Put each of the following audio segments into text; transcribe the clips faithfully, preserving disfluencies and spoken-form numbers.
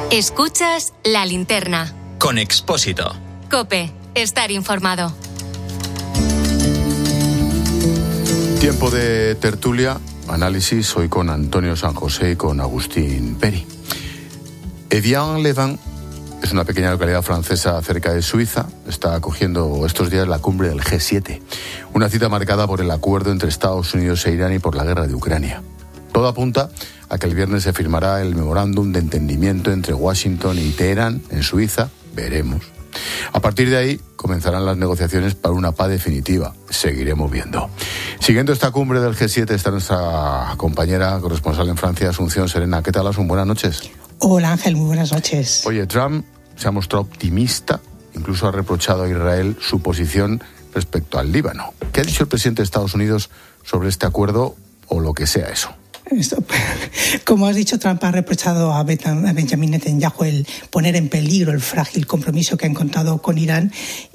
Escuchas La Linterna. Con Expósito. COPE. Estar informado. Tiempo de tertulia, análisis, hoy con Antonio San José y con Agustín Peri. Evian-les-Bains es una pequeña localidad francesa cerca de Suiza. Está acogiendo estos días la cumbre del G siete, una cita marcada por el acuerdo entre Estados Unidos e Irán y por la guerra de Ucrania. Todo apunta a que el viernes se firmará el memorándum de entendimiento entre Washington y Teherán en Suiza. Veremos. A partir de ahí comenzarán las negociaciones para una paz definitiva. Seguiremos viendo. Siguiendo esta cumbre del G siete está nuestra compañera corresponsal en Francia, Asunción Serena. ¿Qué tal, Asun? Buenas noches. Hola, Ángel. Muy buenas noches. Oye, Trump se ha mostrado optimista, incluso ha reprochado a Israel su posición respecto al Líbano. ¿Qué ha dicho el presidente de Estados Unidos sobre este acuerdo o lo que sea eso? Esto, como has dicho, Trump ha reprochado a Benjamin Netanyahu el poner en peligro el frágil compromiso que ha encontrado con Irán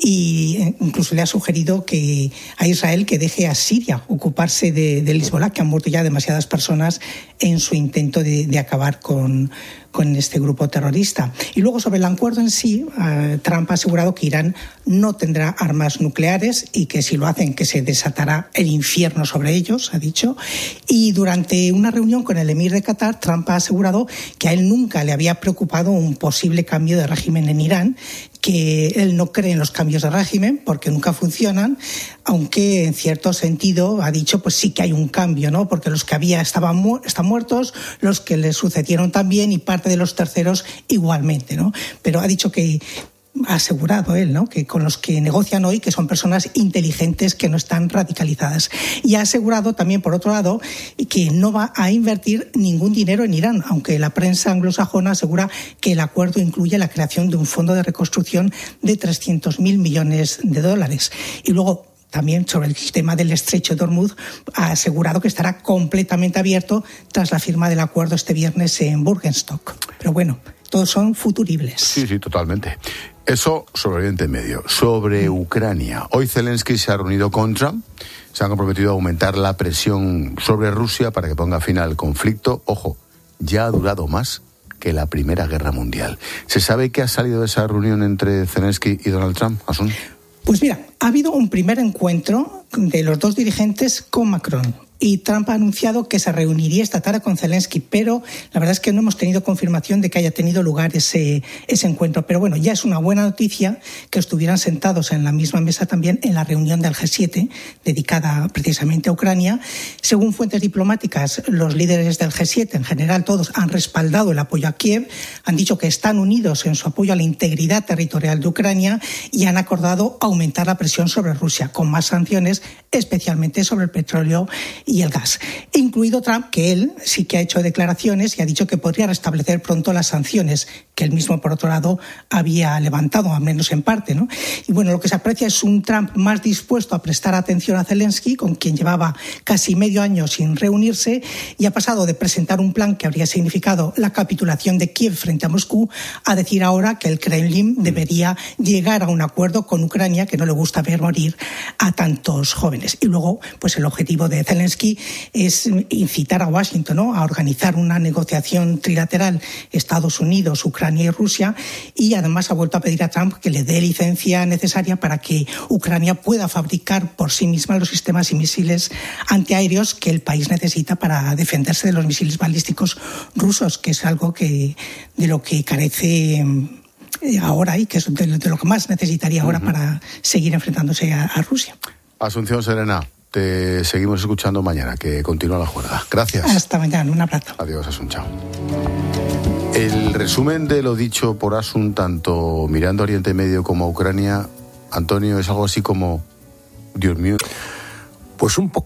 e incluso le ha sugerido que a Israel que deje a Siria ocuparse de, del Hezbollah, que han muerto ya demasiadas personas en su intento de, de acabar con, con este grupo terrorista. Y luego sobre el acuerdo en sí, uh, Trump ha asegurado que Irán no tendrá armas nucleares y que si lo hacen que se desatará el infierno sobre ellos, ha dicho. Y durante una reunión con el emir de Qatar, Trump ha asegurado que a él nunca le había preocupado un posible cambio de régimen en Irán, que él no cree en los cambios de régimen porque nunca funcionan, aunque en cierto sentido ha dicho pues sí que hay un cambio, ¿no? Porque los que había estaban mu- están muertos, los que le sucedieron también y parte de los terceros igualmente, ¿no? Pero ha dicho que ha asegurado él, ¿no?, que con los que negocian hoy, que son personas inteligentes que no están radicalizadas. Y ha asegurado también, por otro lado, que no va a invertir ningún dinero en Irán, aunque la prensa anglosajona asegura que el acuerdo incluye la creación de un fondo de reconstrucción de trescientos mil millones de dólares. Y luego, también sobre el tema del estrecho de Hormuz, ha asegurado que estará completamente abierto tras la firma del acuerdo este viernes en Burgenstock. Pero bueno, todos son futuribles. Sí, sí, totalmente. Eso sobre Oriente Medio. Sobre Ucrania. Hoy Zelensky se ha reunido con Trump. Se han comprometido a aumentar la presión sobre Rusia para que ponga fin al conflicto. Ojo, ya ha durado más que la Primera Guerra Mundial. ¿Se sabe qué ha salido de esa reunión entre Zelensky y Donald Trump, Asun? Pues mira, ha habido un primer encuentro de los dos dirigentes con Macron. Y Trump ha anunciado que se reuniría esta tarde con Zelensky, pero la verdad es que no hemos tenido confirmación de que haya tenido lugar ese, ese encuentro. Pero bueno, ya es una buena noticia que estuvieran sentados en la misma mesa también en la reunión del G siete, dedicada precisamente a Ucrania. Según fuentes diplomáticas, los líderes del G siete, en general todos, han respaldado el apoyo a Kiev, han dicho que están unidos en su apoyo a la integridad territorial de Ucrania y han acordado aumentar la presión sobre Rusia, con más sanciones, especialmente sobre el petróleo y el gas, incluido Trump, que él sí que ha hecho declaraciones y ha dicho que podría restablecer pronto las sanciones que él mismo, por otro lado, había levantado, al menos en parte, ¿no? Y bueno, lo que se aprecia es un Trump más dispuesto a prestar atención a Zelensky, con quien llevaba casi medio año sin reunirse, y ha pasado de presentar un plan que habría significado la capitulación de Kiev frente a Moscú a decir ahora que el Kremlin debería llegar a un acuerdo con Ucrania, que no le gusta ver morir a tantos jóvenes. Y luego, pues el objetivo de Zelensky es incitar a Washington, ¿no?, a organizar una negociación trilateral Estados Unidos, Ucrania y Rusia, y además ha vuelto a pedir a Trump que le dé licencia necesaria para que Ucrania pueda fabricar por sí misma los sistemas y misiles antiaéreos que el país necesita para defenderse de los misiles balísticos rusos, que es algo que de lo que carece ahora y que es de, de lo que más necesitaría ahora uh-huh. para seguir enfrentándose a, a Rusia. Asunción Serena, te seguimos escuchando mañana, que continúa la juerga. Gracias. Hasta mañana, un abrazo. Adiós, Asun, chao. El resumen de lo dicho por Asun, tanto mirando a Oriente Medio como a Ucrania, Antonio, es algo así como, Dios mío. Pues un poco.